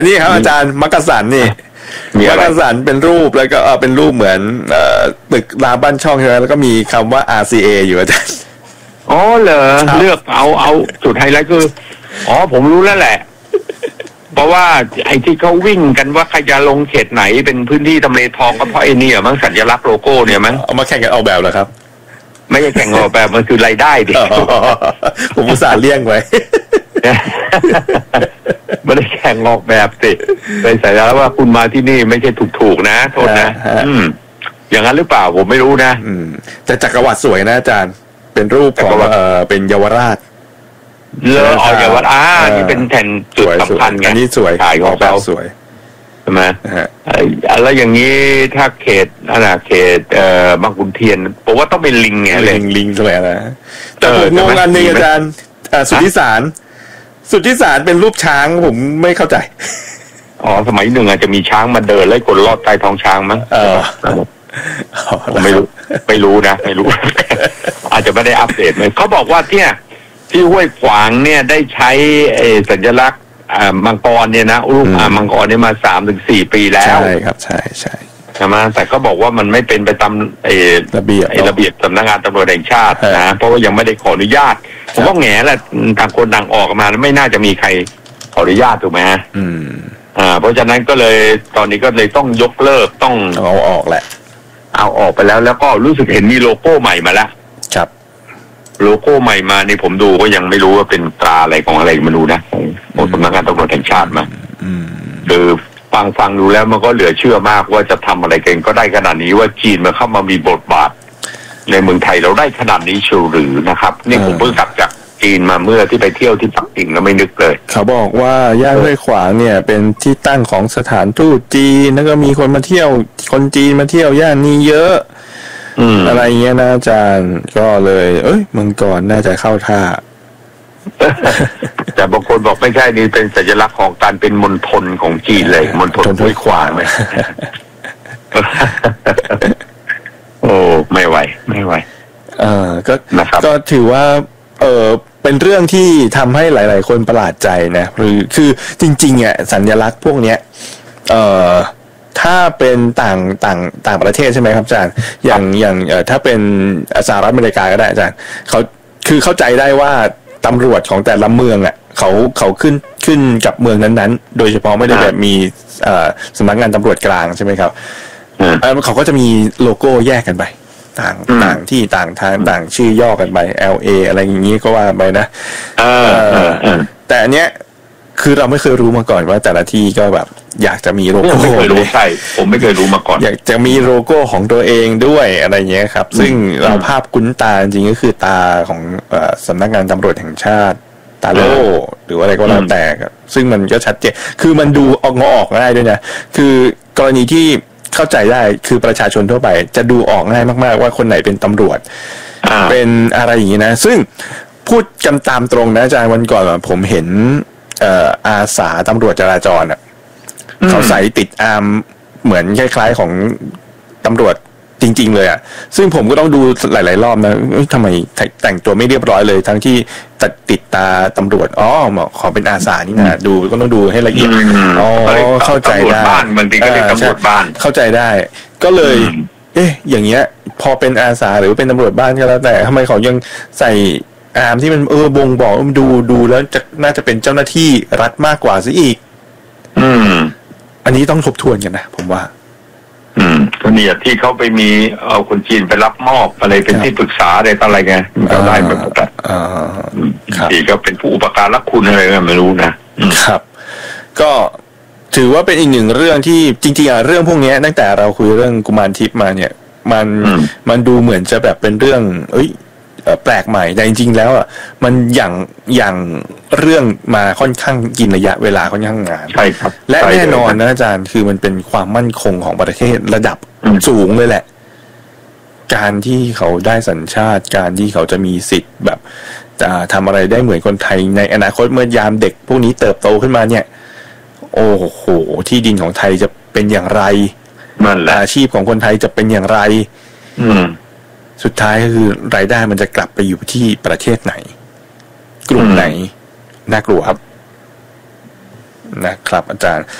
นี่ครับอาจารย์มักกะสันนี่มักกะสันเป็นรูปแล้วก็เป็นรูปเหมือนตึกรามบ้านช่องใช่ไหมแล้วก็มีคำว่า RCA อยู่อาจารย์อ๋อเหรอเลือกเอาสุดไฮไลท์คือผมรู้แล้วแหละเพราะว่าไอ้ที่เขาวิ่งกันว่าใครจะลงเขตไหนเป็นพื้นที่ทำเลทองก็เพราะไอ้นี่มั้งสัญลักษณ์โลโก้เนี่ยมั้งเอามาแข่งกันออกแบบเหรอครับไม่ใช่แข่งออกแบบมันคือรายได้ดิผมอุตส่าห์เลี่ยงไว้ไม่ได้แข่งออกแบบสิเป็นสัญลักษณ์ว่าคุณมาที่นี่ไม่ใช่ถูกนะโทษนะอย่างนั้นหรือเปล่าผมไม่รู้นะแต่จักรวรรดิสวยนะอาจารย์เป็นรูปของเป็นเยาวราชเยาวราชนี่เป็นแผ่นจุดสำคัญไงอันนี้สวยถ่ายของเราสวยใช่ไหมแล้วอย่างนี้ถ้าเขตบางขุนเทียนผมว่าต้องเป็นลิงไงลิงสวยนะแต่ผมงงอันนึงอาจารย์สุทธิสารเป็นรูปช้างผมไม่เข้าใจสมัยหนึ่งอาจจะมีช้างมาเดินไล่กดลอดใต้ท้องช้างมั้งผมไม่รู้นะไม่รู้อาจจะไม่ได้อัปเดตเลยเขาบอกว่าที่ห้วยขวางเนี่ยได้ใช้สัญลักษณ์มังกรเนี่ยนะรูปมังกรเนี่ยมา 3-4 ปีแล้วใช่ครับใช่ใช่ไหมแต่ก็บอกว่ามันไม่เป็นไปตามระเบียบสำนักงานตำรวจแห่งชาตินะเพราะว่ายังไม่ได้ขออนุญาตผมก็แง่แหละต่างคนต่างออกมาไม่น่าจะมีใครขออนุญาตถูกไหมเพราะฉะนั้นก็เลยตอนนี้ก็เลยต้องยกเลิกต้องเอาออกแหละเอาออกไปแล้วก็รู้สึกเห็นมีโลโก้ใหม่มาแล้วครับโลโก้ใหม่มานี่ผมดูก็ยังไม่รู้ว่าเป็นตราอะไรของอะไรไม่รู้นะของสำนักงานตำรวจแห่งชาติมาคือฟังดูแล้วมันก็เหลือเชื่อมากว่าจะทำอะไรกันก็ได้ขนาดนี้ว่าจีนมาเข้ามามีบทบาทในเมืองไทยเราได้ขนาดนี้เชียวหรือนะครับนี่ผมเพิ่งกลับจากจีนมาเมื่อที่ไปเที่ยวที่ปักกิ่งแล้วไม่นึกเลยเขาบอกว่าย่านห้วยขวางเนี่ยเป็นที่ตั้งของสถานทูตจีนแล้วก็มีคนมาเที่ยวคนจีนมาเที่ยวย่านนี้เยอะอะไรเงี้ยนะอาจารย์ก็เลยเมืองก่อนน่าจะเข้าท่าแต่บางคนบอกไม่ใช่นี่เป็นสัญลักษณ์ของการเป็นมณฑลของจีนเลยมณฑลห้วยขวางไหมโอ้ไม่ไหวก็ถือว่าเป็นเรื่องที่ทำให้หลายๆคนประหลาดใจนะคือจริงๆอ่ะสัญลักษณ์พวกเนี้ยถ้าเป็นต่างประเทศใช่ไหมครับอาจารย์อย่างถ้าเป็นสหรัฐอเมริกาก็ได้อาจารย์เขาคือเข้าใจได้ว่าตำรวจของแต่ละเมืองอ่ะเขาขึ้นกับเมืองนั้นๆโดยเฉพาะไม่ได้แบบมีสำนักงานตำรวจกลางใช่ไหมครับเขาก็จะมีโลโก้แยกกันไปต่างที่ต่างทางต่างชื่อย่อกันไป LA อะไรอย่างนี้ก็ว่าไปนะแต่อันเนี้ยคือเราไม่เคยรู้มาก่อนว่าแต่ละที่ก็แบบอยากจะมีโลโก้ไม่เคยรู้ใช่ผมไม่เคยรู้มาก่อนอยากจะมีโลโก้ของตัวเองด้วยอะไรเงี้ยครับซึ่งเราภาพคุ้นตาจริงก็คือตาของสำนักงานตำรวจแห่งชาติตาโล่หรืออะไรก็แล้วแต่ซึ่งมันก็ชัดเจนคือมันดูออกง่ายด้วยนะคือกรณีที่เข้าใจได้คือประชาชนทั่วไปจะดูออกง่ายมากๆว่าคนไหนเป็นตำรวจเป็นอะไรอย่างนี้นะซึ่งพูดกันตามตรงนะอาจารย์วันก่อนผมเห็นอาสาตำรวจจราจรเขาใส่ติดอาร์มเหมือนคล้ายๆของตำรวจจริงๆเลยซึ่งผมก็ต้องดูหลายๆรอบนะทำไมแต่งตัวไม่เรียบร้อยเลยทั้งที่ติดตาตำรวจขอเป็นอาสานี่นะดูก็ต้องดูให้ละเอียดเข้าใจได้บางทีก็เป็นตำรวจบ้านเข้าใจได้ก็เลยอย่างเงี้ยพอเป็นอาสาหรือเป็นตำรวจบ้านก็แล้วแต่ทำไมเขายังใส่อาร์มที่มันบ่งบอกดูแล้วน่าจะเป็นเจ้าหน้าที่รัฐมากกว่าซะอีกอันนี้ต้องทบทวนกันนะผมว่าก็เนี่ยที่เขาไปมีเอาคนจีนไปรับมอบอะไรเป็นที่ปรึกษาอะไรไงก็ได้แบบนั้นที่ก็เป็นผู้อุปการะคุณอะไรไม่รู้นะครับก็ถือว่าเป็นอีกหนึ่งเรื่องที่จริงๆเรื่องพวกนี้ตั้งแต่เราคุยเรื่องกุมารทิพย์มาเนี่ยมันดูเหมือนจะแบบเป็นเรื่องแปลกใหม่แต่จริงๆแล้วมันอย่างเรื่องมาค่อนข้างกินระยะเวลาค่อนข้างนานใช่ครับและแน่นอนนะอาจารย์คือมันเป็นความมั่นคงของประเทศระดับสูงเลยแหละการที่เขาได้สัญชาติการที่เขาจะมีสิทธิ์แบบจะทำอะไรได้เหมือนคนไทยในอนาคตเมื่อยามเด็กพวกนี้เติบโตขึ้นมาเนี่ยโอ้โหที่ดินของไทยจะเป็นอย่างไรอาชีพของคนไทยจะเป็นอย่างไรสุดท้ายก็คือรายได้มันจะกลับไปอยู่ที่ประเทศไหนกลุ่มไหนน่ากลัวครับนะครับอาจารย์